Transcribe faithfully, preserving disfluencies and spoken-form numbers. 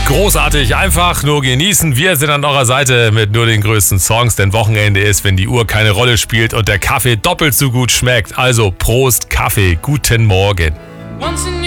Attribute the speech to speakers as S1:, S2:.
S1: Großartig, einfach nur genießen. Wir sind an eurer Seite mit nur den größten Songs, denn Wochenende ist, wenn die Uhr keine Rolle spielt und der Kaffee doppelt so gut schmeckt. Also Prost Kaffee, guten Morgen.